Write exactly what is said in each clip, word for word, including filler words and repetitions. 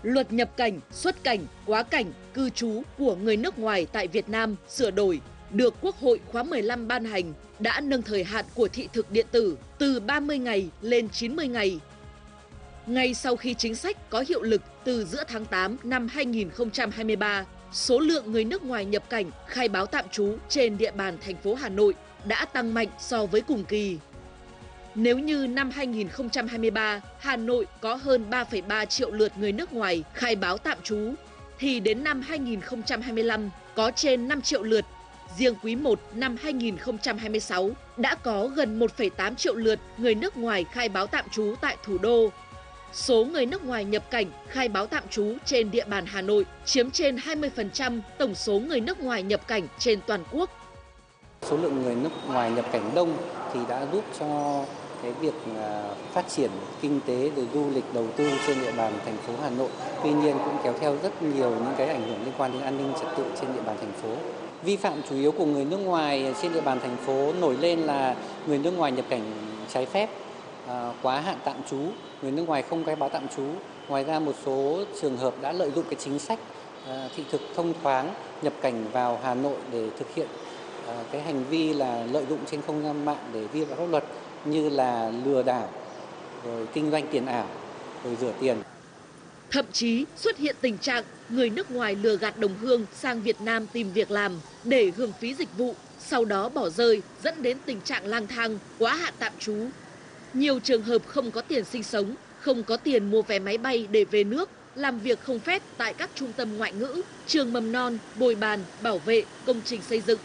Luật nhập cảnh, xuất cảnh, quá cảnh, cư trú của người nước ngoài tại Việt Nam sửa đổi được Quốc hội khóa mười lăm ban hành đã nâng thời hạn của thị thực điện tử từ ba mươi ngày lên chín mươi ngày. Ngay sau khi chính sách có hiệu lực từ giữa tháng tám năm hai nghìn không trăm hai mươi ba, số lượng người nước ngoài nhập cảnh khai báo tạm trú trên địa bàn thành phố Hà Nội đã tăng mạnh so với cùng kỳ. Nếu như năm hai nghìn không trăm hai mươi ba, Hà Nội có hơn ba phẩy ba triệu lượt người nước ngoài khai báo tạm trú, thì đến năm hai nghìn không trăm hai mươi lăm có trên năm triệu lượt. Riêng quý một năm hai nghìn không trăm hai mươi sáu đã có gần một phẩy tám triệu lượt người nước ngoài khai báo tạm trú tại thủ đô. Số người nước ngoài nhập cảnh khai báo tạm trú trên địa bàn Hà Nội chiếm trên hai mươi phần trăm tổng số người nước ngoài nhập cảnh trên toàn quốc. Số lượng người nước ngoài nhập cảnh đông thì đã giúp cho cái việc phát triển kinh tế, rồi du lịch, đầu tư trên địa bàn thành phố Hà Nội. Tuy nhiên cũng kéo theo rất nhiều những cái ảnh hưởng liên quan đến an ninh trật tự trên địa bàn thành phố. Vi phạm chủ yếu của người nước ngoài trên địa bàn thành phố nổi lên là người nước ngoài nhập cảnh trái phép, quá hạn tạm trú, người nước ngoài không khai báo tạm trú. Ngoài ra một số trường hợp đã lợi dụng cái chính sách thị thực thông thoáng nhập cảnh vào Hà Nội để thực hiện cái hành vi là lợi dụng trên không gian mạng để vi phạm pháp luật, như là lừa đảo, rồi kinh doanh tiền ảo, rồi rửa tiền. Thậm chí xuất hiện tình trạng người nước ngoài lừa gạt đồng hương sang Việt Nam tìm việc làm để hưởng phí dịch vụ, sau đó bỏ rơi, dẫn đến tình trạng lang thang, quá hạn tạm trú. Nhiều trường hợp không có tiền sinh sống, không có tiền mua vé máy bay để về nước, làm việc không phép tại các trung tâm ngoại ngữ, trường mầm non, bồi bàn, bảo vệ, công trình xây dựng.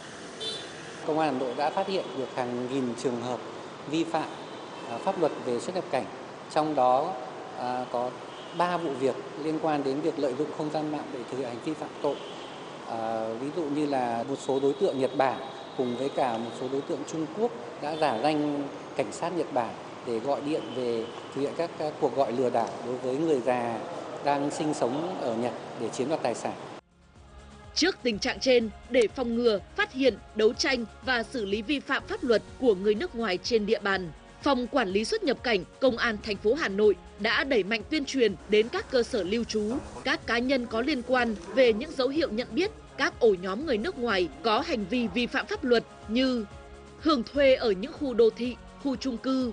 Công an Hà Nội đã phát hiện được hàng nghìn trường hợp vi phạm pháp luật về xuất nhập cảnh, trong đó có ba vụ việc liên quan đến việc lợi dụng không gian mạng để thực hiện hành vi phạm tội. À, ví dụ như là một số đối tượng Nhật Bản cùng với cả một số đối tượng Trung Quốc đã giả danh cảnh sát Nhật Bản để gọi điện về thực hiện các, các cuộc gọi lừa đảo đối với người già đang sinh sống ở Nhật để chiếm đoạt tài sản. Trước tình trạng trên, để phòng ngừa, phát hiện, đấu tranh và xử lý vi phạm pháp luật của người nước ngoài trên địa bàn, Phòng Quản lý xuất nhập cảnh, Công an thành phố Hà Nội đã đẩy mạnh tuyên truyền đến các cơ sở lưu trú, các cá nhân có liên quan về những dấu hiệu nhận biết các ổ nhóm người nước ngoài có hành vi vi phạm pháp luật như hưởng thuê ở những khu đô thị, khu chung cư,